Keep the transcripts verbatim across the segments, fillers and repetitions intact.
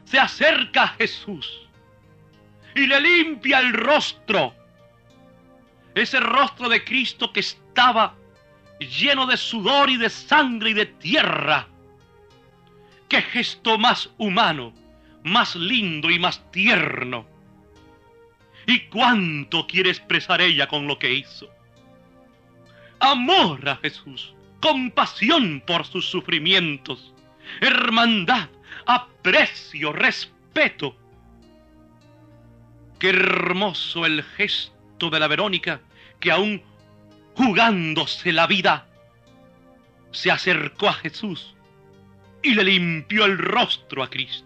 se acerca a Jesús y le limpia el rostro. Ese rostro de Cristo que estaba lleno de sudor y de sangre y de tierra. ¡Qué gesto más humano, más lindo y más tierno! ¿Y cuánto quiere expresar ella con lo que hizo? Amor a Jesús, compasión por sus sufrimientos, hermandad, aprecio, respeto. ¡Qué hermoso el gesto de la Verónica, que aún jugándose la vida, se acercó a Jesús y le limpió el rostro a Cristo!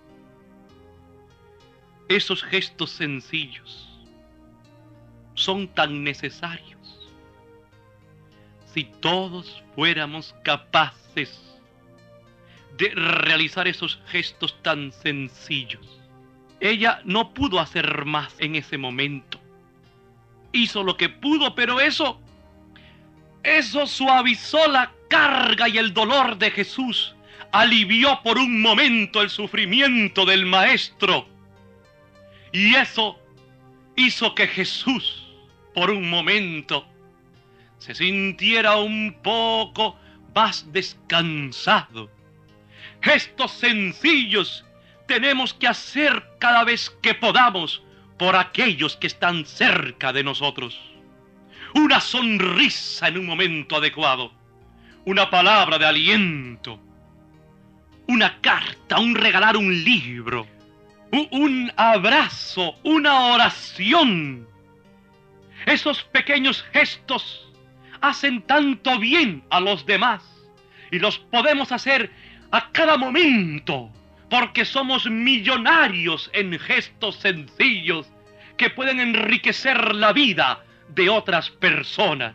Esos gestos sencillos son tan necesarios. Si todos fuéramos capaces de realizar esos gestos tan sencillos. Ella no pudo hacer más en ese momento. Hizo lo que pudo, pero eso, eso suavizó la carga y el dolor de Jesús. Alivió por un momento el sufrimiento del Maestro. Y eso hizo que Jesús, por un momento, se sintiera un poco más descansado. Gestos sencillos tenemos que hacer cada vez que podamos por aquellos que están cerca de nosotros. Una sonrisa en un momento adecuado, una palabra de aliento, una carta, un regalar un libro, un, un abrazo, una oración. Esos pequeños gestos hacen tanto bien a los demás y los podemos hacer a cada momento, porque somos millonarios en gestos sencillos que pueden enriquecer la vida de otras personas.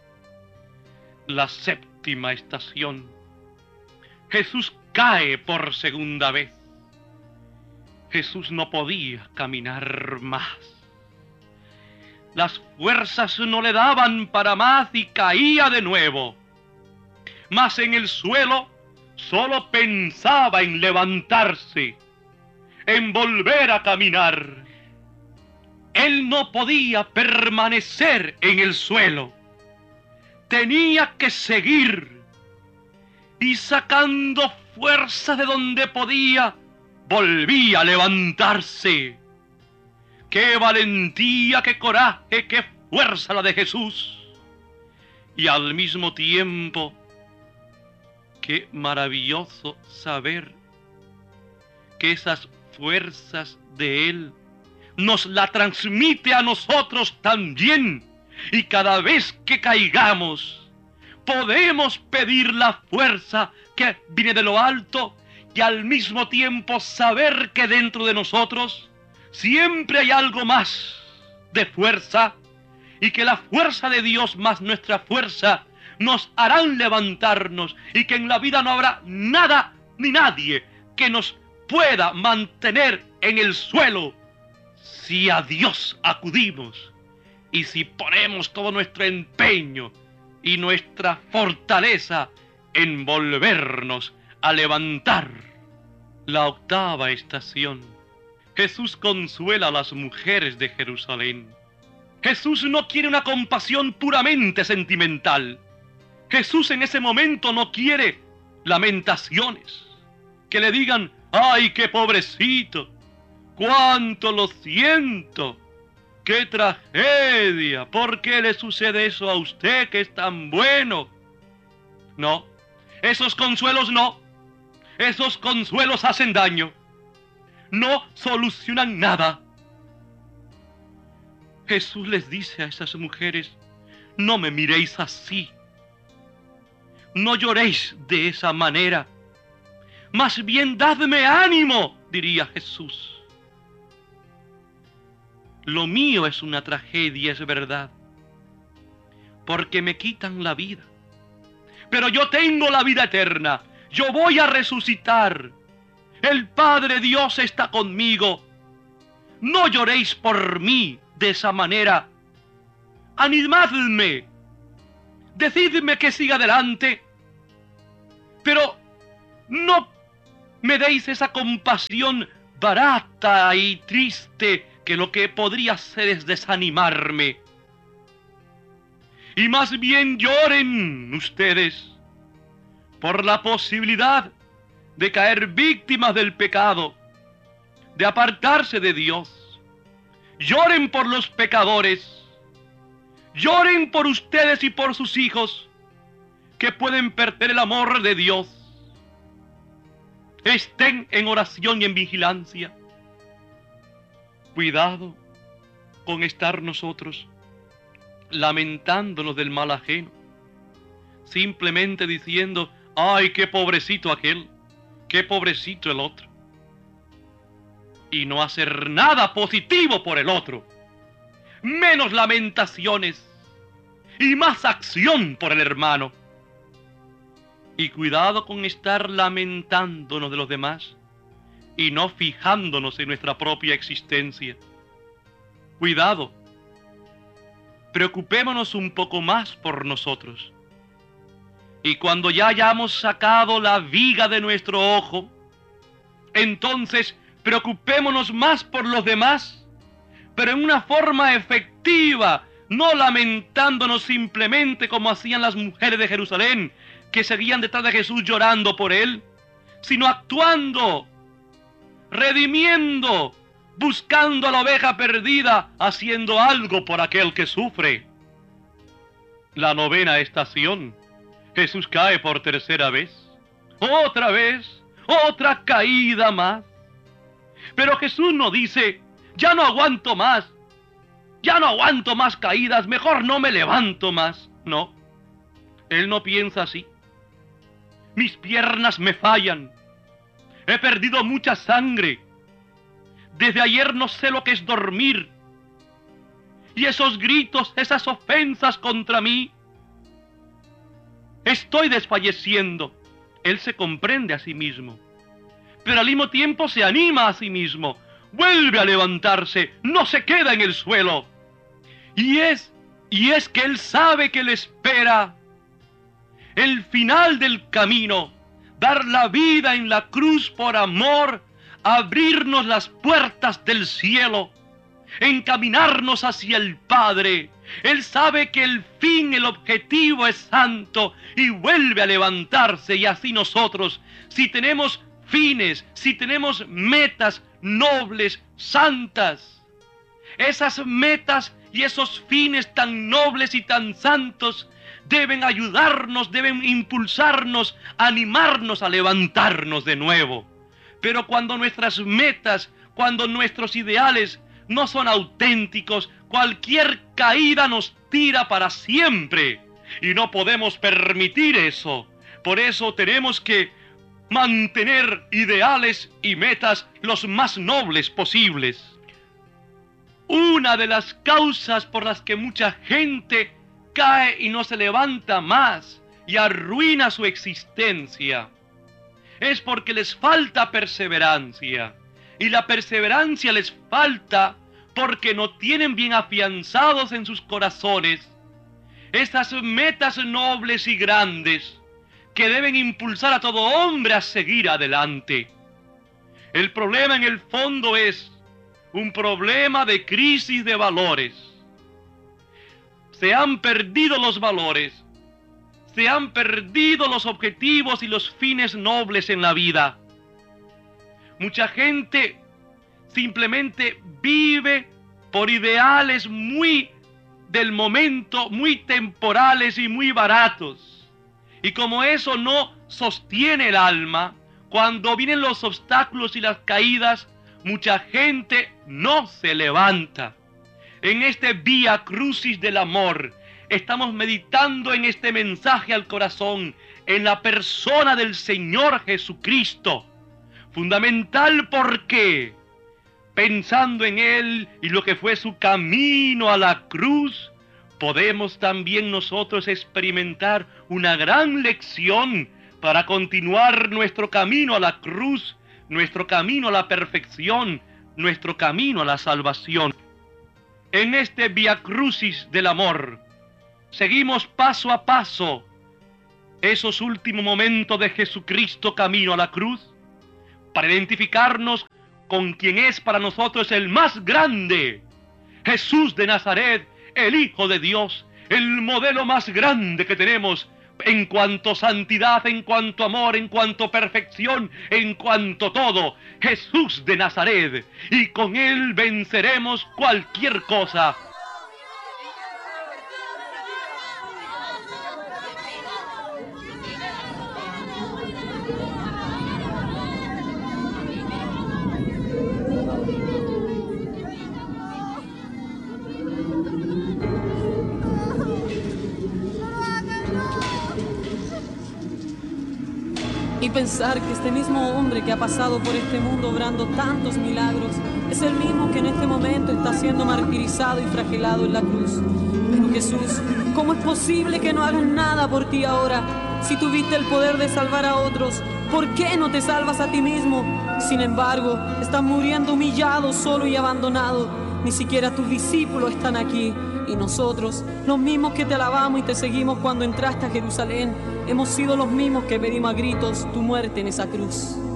La séptima estación. Jesús cae por segunda vez. Jesús no podía caminar más. Las fuerzas no le daban para más y caía de nuevo. Mas en el suelo solo pensaba en levantarse, en volver a caminar. Él no podía permanecer en el suelo. Tenía que seguir. Y sacando fuerza de donde podía, volvía a levantarse. ¡Qué valentía, qué coraje, qué fuerza la de Jesús! Y al mismo tiempo, qué maravilloso saber que esas fuerzas de Él nos la transmite a nosotros también. Y cada vez que caigamos, podemos pedir la fuerza que viene de lo alto y al mismo tiempo saber que dentro de nosotros siempre hay algo más de fuerza y que la fuerza de Dios más nuestra fuerza nos harán levantarnos y que en la vida no habrá nada ni nadie que nos pueda mantener en el suelo si a Dios acudimos y si ponemos todo nuestro empeño y nuestra fortaleza en volvernos a levantar. La octava estación. Jesús consuela a las mujeres de Jerusalén. Jesús no quiere una compasión puramente sentimental. Jesús en ese momento no quiere lamentaciones, que le digan, ¡ay, qué pobrecito! ¡Cuánto lo siento! ¡Qué tragedia! ¿Por qué le sucede eso a usted que es tan bueno? No, esos consuelos no. Esos consuelos hacen daño. No solucionan nada. Jesús les dice a esas mujeres, no me miréis así. No lloréis de esa manera. Más bien dadme ánimo, diría Jesús. Lo mío es una tragedia, es verdad, porque me quitan la vida. Pero yo tengo la vida eterna. Yo voy a resucitar. El Padre Dios está conmigo. No lloréis por mí de esa manera. Animadme. Decidme que siga adelante. Pero no me deis esa compasión barata y triste que lo que podría hacer es desanimarme. Y más bien lloren ustedes por la posibilidad de caer víctimas del pecado, de apartarse de Dios. Lloren por los pecadores. Lloren por ustedes y por sus hijos que pueden perder el amor de Dios. Estén en oración y en vigilancia. Cuidado con estar nosotros lamentándonos del mal ajeno, simplemente diciendo, ay, qué pobrecito aquel, qué pobrecito el otro, y no hacer nada positivo por el otro, menos lamentaciones y más acción por el hermano. Y cuidado con estar lamentándonos de los demás y no fijándonos en nuestra propia existencia. Cuidado, preocupémonos un poco más por nosotros. Y cuando ya hayamos sacado la viga de nuestro ojo, entonces preocupémonos más por los demás, pero en una forma efectiva, no lamentándonos simplemente como hacían las mujeres de Jerusalén, que seguían detrás de Jesús llorando por él, sino actuando, redimiendo, buscando a la oveja perdida, haciendo algo por aquel que sufre. La novena estación, Jesús cae por tercera vez, otra vez, otra caída más. Pero Jesús no dice, ya no aguanto más, ya no aguanto más caídas, mejor no me levanto más. No, Él no piensa así. Mis piernas me fallan, he perdido mucha sangre, desde ayer no sé lo que es dormir, y esos gritos, esas ofensas contra mí, estoy desfalleciendo. Él se comprende a sí mismo, pero al mismo tiempo se anima a sí mismo, vuelve a levantarse, no se queda en el suelo, y es, y es que Él sabe que le espera el final del camino, dar la vida en la cruz por amor, abrirnos las puertas del cielo, encaminarnos hacia el Padre. Él sabe que el fin, el objetivo es santo y vuelve a levantarse, y así nosotros, si tenemos fines, si tenemos metas nobles, santas, esas metas y esos fines tan nobles y tan santos deben ayudarnos, deben impulsarnos, animarnos a levantarnos de nuevo. Pero cuando nuestras metas, cuando nuestros ideales no son auténticos, cualquier caída nos tira para siempre. Y no podemos permitir eso. Por eso tenemos que mantener ideales y metas los más nobles posibles. Una de las causas por las que mucha gente cae y no se levanta más y arruina su existencia es porque les falta perseverancia, y la perseverancia les falta porque no tienen bien afianzados en sus corazones esas metas nobles y grandes que deben impulsar a todo hombre a seguir adelante. El problema en el fondo es un problema de crisis de valores. Se han perdido los valores, se han perdido los objetivos y los fines nobles en la vida. Mucha gente simplemente vive por ideales muy del momento, muy temporales y muy baratos. Y como eso no sostiene el alma, cuando vienen los obstáculos y las caídas, mucha gente no se levanta. En este Vía Crucis del amor, estamos meditando en este mensaje al corazón, en la persona del Señor Jesucristo. Fundamental porque, pensando en Él y lo que fue su camino a la cruz, podemos también nosotros experimentar una gran lección para continuar nuestro camino a la cruz, nuestro camino a la perfección, nuestro camino a la salvación. En este Vía Crucis del amor, seguimos paso a paso esos últimos momentos de Jesucristo camino a la cruz, para identificarnos con quien es para nosotros el más grande, Jesús de Nazaret, el Hijo de Dios, el modelo más grande que tenemos en cuanto santidad, en cuanto amor, en cuanto perfección, en cuanto todo. Jesús de Nazaret, y con Él venceremos cualquier cosa. Y pensar que este mismo hombre que ha pasado por este mundo obrando tantos milagros es el mismo que en este momento está siendo martirizado y flagelado en la cruz. Pero Jesús, ¿cómo es posible que no hagas nada por ti ahora? Si tuviste el poder de salvar a otros, ¿por qué no te salvas a ti mismo? Sin embargo, estás muriendo humillado, solo y abandonado. Ni siquiera tus discípulos están aquí. Y nosotros, los mismos que te alabamos y te seguimos cuando entraste a Jerusalén, hemos sido los mismos que pedimos a gritos tu muerte en esa cruz.